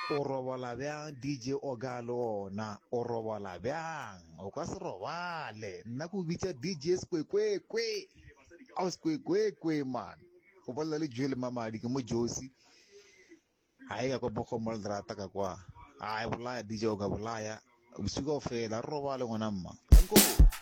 O robala bjang DJ Oga le ona o robala bjang o ka se robale nna ko bitsa DJ Skwekwe a Skwekwe man go bolela le Joel Mamadi ke mo Josi ha e ka kwa bogomol drata ka kwa a bolaya DJ Oga bolaya bosigo fela robale ngwana mma